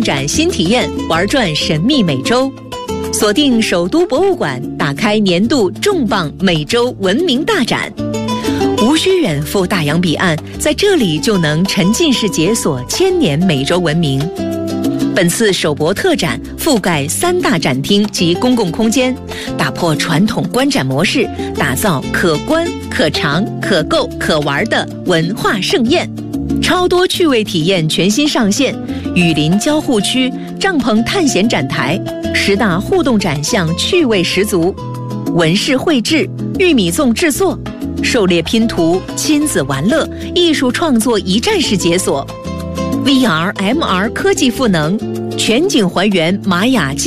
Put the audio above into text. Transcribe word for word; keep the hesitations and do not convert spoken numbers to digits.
展新体验，玩转神秘美洲。锁定首都博物馆，打开年度重磅美洲文明大展。无需远赴大洋彼岸，在这里就能沉浸式解锁千年美洲文明。本次首博特展覆盖三大展厅及公共空间，打破传统观展模式，打造可观、可尝、可购、可玩的文化盛宴。超多趣味体验全新上线，雨林交互区、帐篷探险展台、十大互动展项趣味十足，纹饰绘制、玉米粽制作、狩猎拼图、亲子玩乐、艺术创作一站式解锁。V R、M R 科技赋能，全景还原玛雅